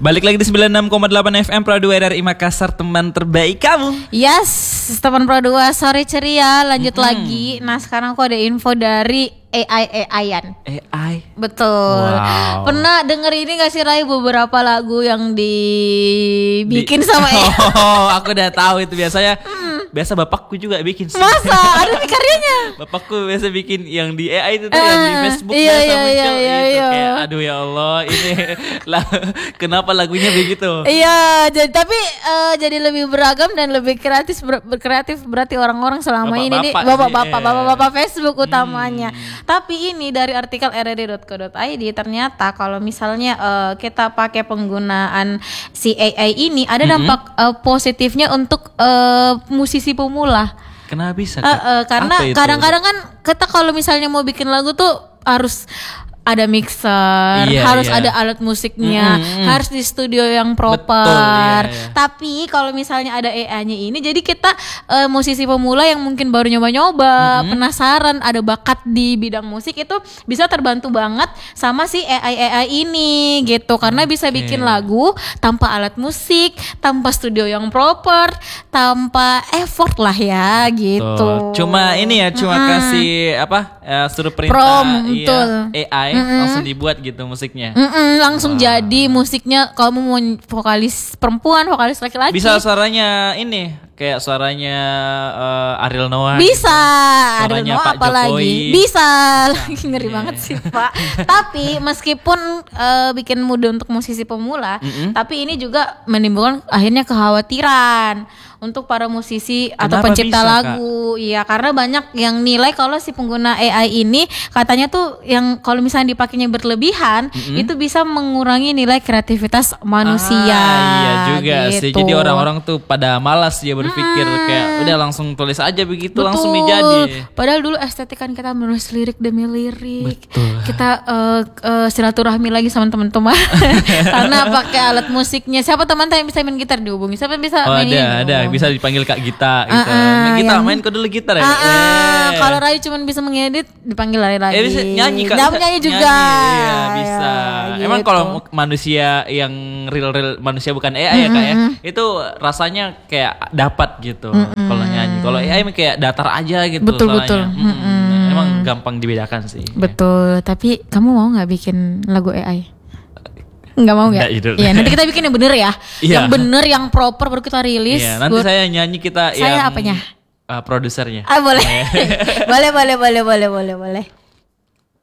Balik lagi di 96,8 FM Pro 2 RRI Makassar, teman terbaik kamu. Yes, teman Pro 2, sore ceria, lanjut lagi. Nah sekarang aku ada info dari AI-an. AI? Betul. Wow. Pernah denger ini gak sih Rai, beberapa lagu yang dibikin sama AI? Oh, aku udah tahu itu biasanya. Biasa bapakku juga bikin. Masa? Ada nih karyanya? Bapakku biasa bikin yang di AI itu tuh, yang di Facebook iya, biasa iya, muncul iya, itu iya. kayak aduh ya Allah ini kenapa lagunya begitu? Iya, tapi jadi lebih beragam dan lebih kreatif. Kreatif berarti orang-orang selama ini nih bapak-bapak Facebook utamanya. Tapi ini dari artikel rri.co.id ternyata kalau misalnya kita pakai penggunaan si AI ini ada dampak positifnya untuk musisi pemula. Kenapa bisa? Karena kadang-kadang kan kita kalau misalnya mau bikin lagu tuh harus ada mixer, harus ada alat musiknya, harus di studio yang proper. Betul, iya. Tapi kalau misalnya ada AI-nya ini, jadi kita musisi pemula yang mungkin baru nyoba-nyoba, penasaran, ada bakat di bidang musik itu bisa terbantu banget sama si AI ini gitu, karena bisa bikin lagu tanpa alat musik, tanpa studio yang proper, tanpa effort lah ya gitu. Cuma ini ya, kasih suruh perintah AI langsung dibuat gitu musiknya. Langsung jadi musiknya. Kamu mau vokalis perempuan, vokalis laki-laki, bisa suaranya ini kayak suaranya Ariel Noah. Bisa gitu. Ariel Noah Pak apalagi Jokowi. bisa. Ngeri banget sih Pak. Tapi meskipun bikin mudah untuk musisi pemula, tapi ini juga menimbulkan akhirnya kekhawatiran untuk para musisi atau Kenapa pencipta bisa, lagu. Iya, karena banyak yang nilai kalau si pengguna AI ini katanya tuh yang kalau misalnya dipakainya berlebihan, itu bisa mengurangi nilai kreativitas manusia. Iya juga sih. gitu. Jadi orang-orang tuh pada malas ya berpikir kayak udah langsung tulis aja begitu. Betul. Langsung dijadi. Padahal dulu estetik kan kita menulis lirik demi lirik. Betul. Kita silaturahmi lagi sama teman-teman karena pakai alat musiknya. Siapa teman yang bisa main gitar dihubungi? Siapa yang bisa main ini? Ada. Bisa dipanggil Kak Gita gitu. Main kok dulu gitar ya. Kalau Rayu cuma bisa mengedit, dipanggil lagi. Bisa nyanyi Kak. Nyanyi juga. Iya, bisa. Gitu. Emang kalau manusia yang real manusia bukan AI ya Kak ya. Itu rasanya kayak dapat gitu kalau nyanyi. Kalau AI kayak datar aja gitu. Betul. Emang gampang dibedakan sih. Betul. Tapi kamu mau nggak bikin lagu AI? Nggak mau nggak? Iya, nanti kita bikin yang bener ya. Yang bener, yang proper baru kita rilis. Iya, nanti saya nyanyi kita saya yang apanya? Produsernya. Boleh. boleh.